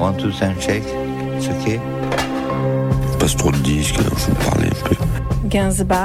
Want to soundcheck? It's okay? Passe trop de disques, alors je vais me parler un peu. Gainsbourg.